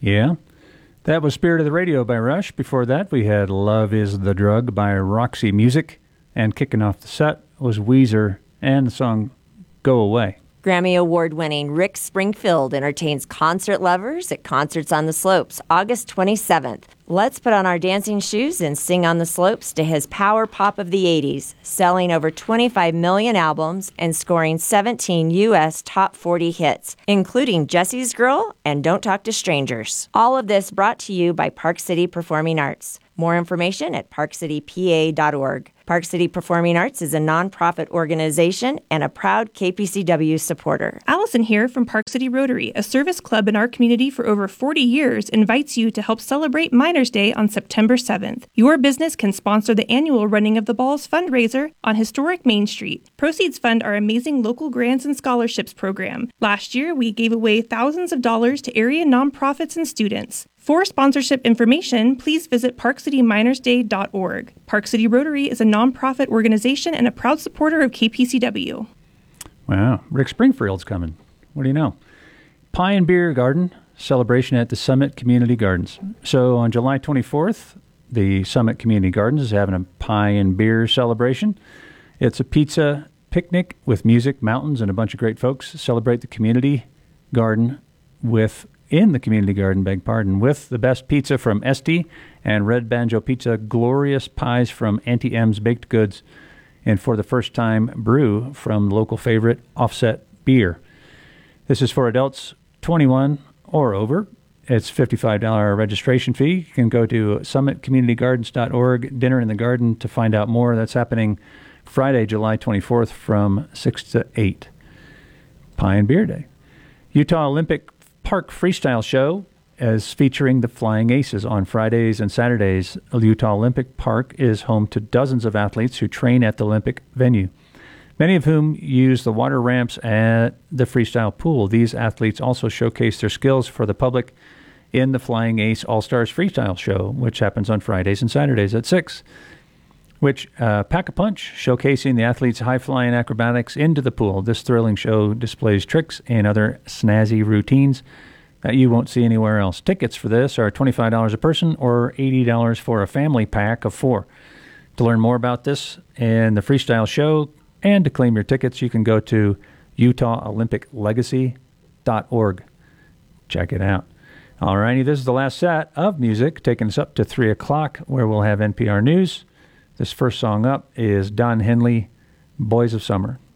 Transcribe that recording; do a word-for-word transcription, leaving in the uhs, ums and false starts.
Yeah. That was Spirit of the Radio by Rush. Before that, we had Love is the Drug by Roxy Music. And kicking off the set was Weezer and the song Go Away. Grammy Award-winning Rick Springfield entertains concert lovers at Concerts on the Slopes, August twenty-seventh. Let's put on our dancing shoes and sing on the slopes to his power pop of the eighties, selling over twenty-five million albums and scoring seventeen U S top forty hits, including Jesse's Girl and Don't Talk to Strangers. All of this brought to you by Park City Performing Arts. More information at park city p a dot org. Park City Performing Arts is a nonprofit organization and a proud K P C W supporter. Allison here from Park City Rotary, a service club in our community for over forty years, invites you to help celebrate Miners Day on September seventh. Your business can sponsor the annual Running of the Balls fundraiser on historic Main Street. Proceeds fund our amazing local grants and scholarships program. Last year, we gave away thousands of dollars to area nonprofits and students. For sponsorship information, please visit park city miners day dot org. Park City Rotary is a nonprofit organization and a proud supporter of K P C W. Wow, Rick Springfield's coming. What do you know? Pie and Beer Garden celebration at the Summit Community Gardens. So on July twenty-fourth, the Summit Community Gardens is having a pie and beer celebration. It's a pizza picnic with music, mountains, and a bunch of great folks. Celebrate the community garden with in the community garden, beg pardon, with the best pizza from Esty and Red Banjo Pizza, glorious pies from Auntie M's Baked Goods, and for the first time, brew from local favorite Offset Beer. This is for adults twenty-one or over. It's fifty-five dollars registration fee. You can go to summit community gardens dot org, Dinner in the Garden, to find out more. That's happening Friday, July twenty-fourth from six to eight. Pie and Beer Day. Utah Olympic Park Freestyle Show is featuring the Flying Aces on Fridays and Saturdays. Utah Olympic Park is home to dozens of athletes who train at the Olympic venue, many of whom use the water ramps at the freestyle pool. These athletes also showcase their skills for the public in the Flying Ace All-Stars Freestyle Show, which happens on Fridays and Saturdays at six, which uh, pack a punch, showcasing the athletes' high-flying acrobatics into the pool. This thrilling show displays tricks and other snazzy routines that you won't see anywhere else. Tickets for this are twenty-five dollars a person or eighty dollars for a family pack of four. To learn more about this and the freestyle show and to claim your tickets, you can go to utah olympic legacy dot org. Check it out. All righty, this is the last set of music, taking us up to three o'clock, where we'll have N P R News. This first song up is Don Henley, Boys of Summer.